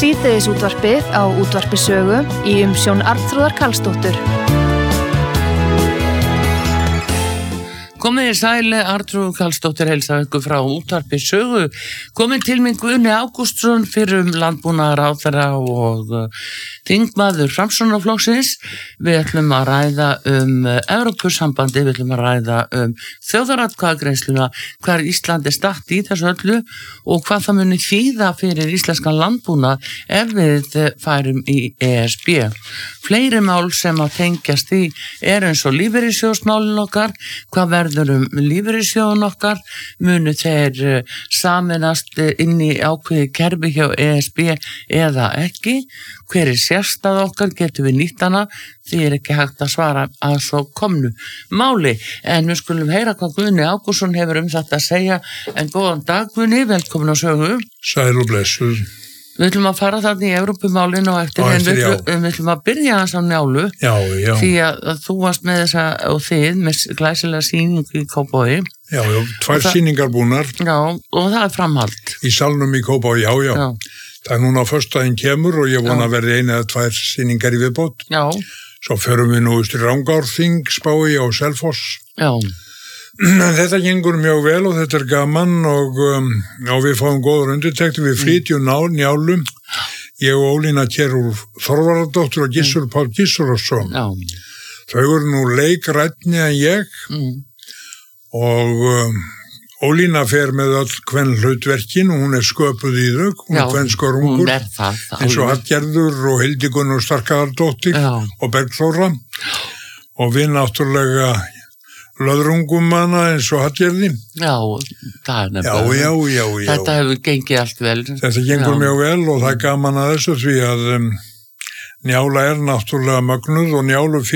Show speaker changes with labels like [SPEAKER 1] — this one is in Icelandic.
[SPEAKER 1] Síðdegisútvarpið á Útvarpi Sögu í umsjón Arnþrúðar Karlsdóttur.
[SPEAKER 2] Komið í sæli, Arnþrúður Karlsdóttir heilsar ykkur frá Útvarpi Sögu. Komið til minn Guðni Ágústsson fyrrum landbúnaðarráðherra og þingmaður Framsóknarflokksins. Við ætlum að ræða Evrópusambandi, við ætlum að ræða þjóðaratkvæðagreiðsluna, hvar Ísland statt í þessu öllu og hvað það muni þýða fyrir íslenskan landbúnað ef við færum í ESB. Fleiri mál sem að tengjast í eins og lífeyrissjóðsmálin okkar, hvað verður lífeyrissjóðun okkar, munu þeir sameinast inn í ákveði kerfi hjá ESB eða ekki, hver sérstæða okkar, getum við nýtt hana, því ekki hægt að svara að svo komnu máli. En við skulum heyra hvað Guðni Ágústsson hefur þetta að segja. En góðan dag Guðni, velkomin á Sögu.
[SPEAKER 3] Sæl og blessuð.
[SPEAKER 2] Við ætlum að fara þarna í Evrópumálin og eftir við ætlum að byrja þess á Njálu. Já. Því að þú varst með þessa og þið með glæsilega sýningu í Kópavogi.
[SPEAKER 3] Já, tvær sýningar búnar.
[SPEAKER 2] Já, og það framhald.
[SPEAKER 3] Í salnum í Kópavogi, já. Það núna á föstudaginn kemur og ég vona að verði eina eða tvær sýningar í viðbót. Já. Svo förum við nú til Rangárþing spái á Selfoss. Já. Þetta gengur mjög vel og þetta gaman og við fáum góður undirtektir. Við flytjum Njálu, ég og Ólína Kjærúlf Þorvarðardóttir og Gissur Páll Gissurarson. Þau eru nú leikrætni en ég og Ólína fer með öll hvern hlutverkin og hún sköpuð í þau, hún hvernskörungur, eins og Hallgerður og Hildigunn og Starkaðardóttir og Bergþóra og við náttúrulega löðrungum hana eins og Hallgerði. Já,
[SPEAKER 2] það nefnilega. Já. Þetta hefur gengið allt vel.
[SPEAKER 3] Þetta gengur mjög vel og það gaman að þessu því að Njála náttúrulega mögnuð og Njálu